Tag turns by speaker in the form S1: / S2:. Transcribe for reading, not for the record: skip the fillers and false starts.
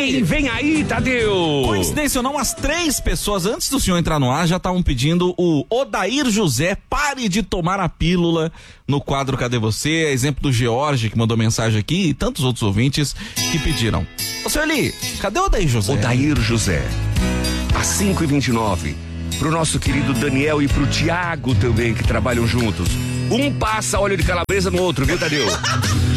S1: aí?
S2: Vem aí, Tadeu!
S1: Coincidência ou não, as 3 pessoas antes do senhor entrar no ar já estavam pedindo o Odair José, pare de tomar a pílula no quadro Cadê Você? Exemplo do George que mandou mensagem aqui e tantos outros ouvintes que pediram. Ô, senhor Eli, cadê o Odair José?
S2: Odair José, às 5h29, pro nosso querido Daniel e pro Tiago também, que trabalham juntos. Um passa óleo de calabresa no outro, viu, Tadeu?